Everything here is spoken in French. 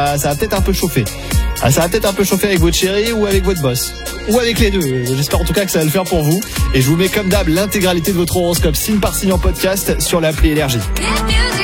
ça va peut-être un peu chauffer. Ça va peut-être un peu chauffer avec votre chérie ou avec votre boss. Ou avec les deux. J'espère en tout cas que ça va le faire pour vous. Et je vous mets comme d'hab l'intégralité de votre horoscope signe par signe en podcast sur l'appli Énergie.